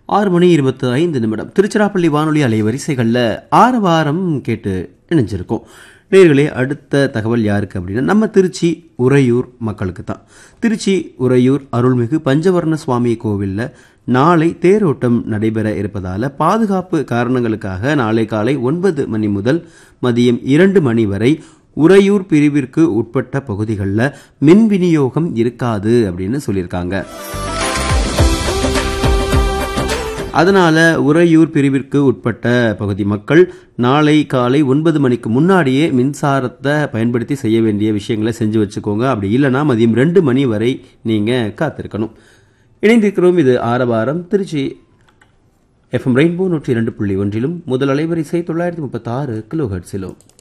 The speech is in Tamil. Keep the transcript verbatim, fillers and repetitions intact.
ஆறு மணி இருபத்தி ஐந்து நிமிடம் திருச்சிராப்பள்ளி வானொலி அலைவரிசைகளில் ஆரவாரம் கேட்டு இணைஞ்சிருக்கோம். நேர்களே, அடுத்த தகவல் யாருக்கு அப்படின்னா நம்ம திருச்சி உறையூர் மக்களுக்கு தான். திருச்சி உறையூர் அருள்மிகு பஞ்சவர்ண சுவாமி கோவிலில் நாளை தேரோட்டம் நடைபெற இருப்பதால் பாதுகாப்பு காரணங்களுக்காக நாளை காலை ஒன்பது மணி முதல் மதியம் இரண்டு மணி வரை உறையூர் பிரிவிற்கு உட்பட்ட பகுதிகளில் மின் விநியோகம் இருக்காது அப்படின்னு சொல்லியிருக்காங்க. அதனால உறையூர் பிரிவிற்கு உட்பட்ட பகுதி மக்கள் நாளை காலை ஒன்பது மணிக்கு முன்னாடியே மின்சாரத்தை பயன்படுத்தி செய்ய வேண்டிய விஷயங்களை செஞ்சு வச்சுக்கோங்க. அப்படி இல்லைன்னா மதியம் ரெண்டு மணி வரை நீங்கள் காத்திருக்கணும். இணைந்திருக்கிறோம். இது ஆரவாரம் திருச்சி எஃப்எம் ரெயின்போ நூற்றி இரண்டு புள்ளி ஒன்றிலும் முதல் அலைவரிசை தொள்ளாயிரத்தி முப்பத்தி ஆறு கிலோ ஹெர்ட்ஸிலும்.